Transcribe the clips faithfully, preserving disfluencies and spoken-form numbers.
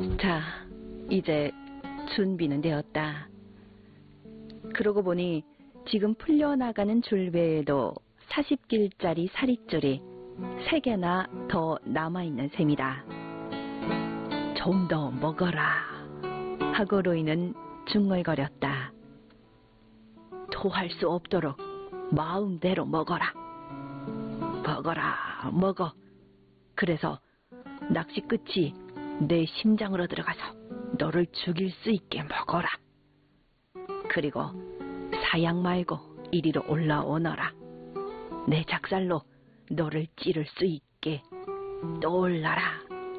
자, 이제 준비는 되었다. 그러고 보니 지금 풀려나가는 줄 외에도 사십 길짜리 사릿줄이 세 개나 더 남아있는 셈이다. 좀 더 먹어라 하고 로이는 중얼거렸다. 토할 수 없도록 마음대로 먹어라. 먹어라, 먹어. 그래서 낚시 끝이 내 심장으로 들어가서 너를 죽일 수 있게 먹어라. 그리고 사양 말고 이리로 올라오너라. 내 작살로 너를 찌를 수 있게 떠올라라.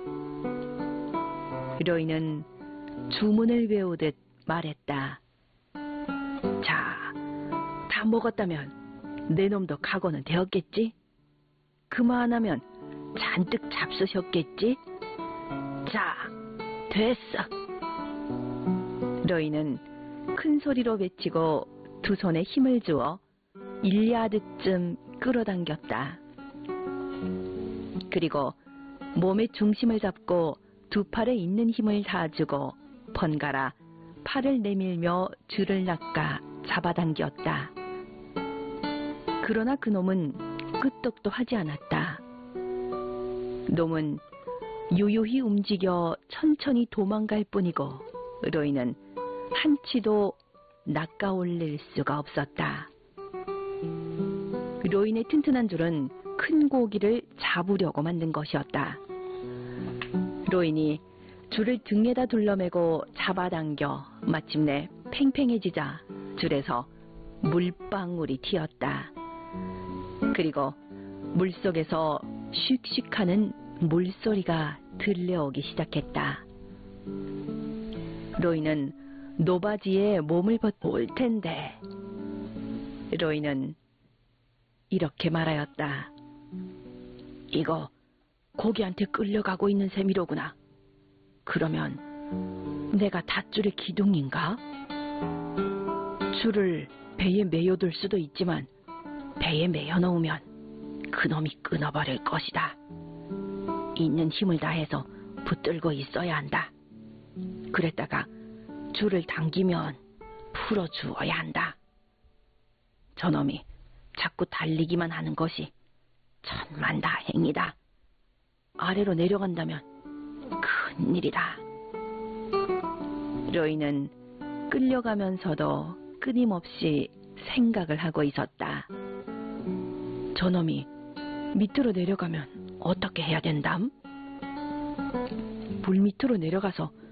로이는 주문을 외우듯 말했다. 자, 다 먹었다면 내 놈도 각오는 되었겠지? 그만하면 잔뜩 잡수셨겠지? 자, 됐어. 로이는 큰 소리로 외치고 두 손에 힘을 주어 일 야드쯤 끌어당겼다. 그리고 몸의 중심을 잡고 두 팔에 있는 힘을 다 주고 번갈아 팔을 내밀며 줄을 낚아 잡아당겼다. 그러나 그 놈은 끄떡도 하지 않았다. 놈은 유유히 움직여 천천히 도망갈 뿐이고 로이는 한치도 낚아올릴 수가 없었다. 로이의 튼튼한 줄은 큰 고기를 잡으려고 만든 것이었다. 로인이 줄을 등에다 둘러매고 잡아당겨 마침내 팽팽해지자 줄에서 물방울이 튀었다. 그리고 물속에서 슉슉하는 물소리가 들려오기 시작했다. 로이는 노바지에 몸을 벗올 텐데. 로이는 이렇게 말하였다. 이거 고기한테 끌려가고 있는 셈이로구나. 그러면 내가 닷줄의 기둥인가? 줄을 배에 매여둘 수도 있지만 배에 매여놓으면 그놈이 끊어버릴 것이다. 있는 힘을 다해서 붙들고 있어야 한다. 그랬다가 줄을 당기면 풀어주어야 한다. 저놈이 자꾸 달리기만 하는 것이 천만다행이다. 아래로 내려간다면 큰일이다. 로이는 끌려가면서도 끊임없이 생각을 하고 있었다. 저놈이 밑으로 내려가면 어떻게 해야 된담? 물 밑으로 내려가서